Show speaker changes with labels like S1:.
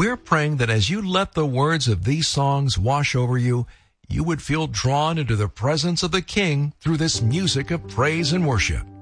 S1: we're praying that as you let the words of these songs wash over you, you would feel drawn into the presence of the King through this music of praise and worship.